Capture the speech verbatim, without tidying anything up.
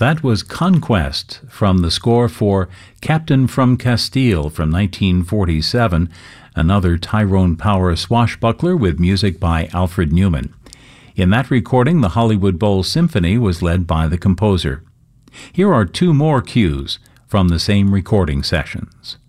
That was Conquest from the score for Captain from Castile from nineteen forty-seven, another Tyrone Power swashbuckler with music by Alfred Newman. In that recording, the Hollywood Bowl Symphony was led by the composer. Here are two more cues from the same recording sessions.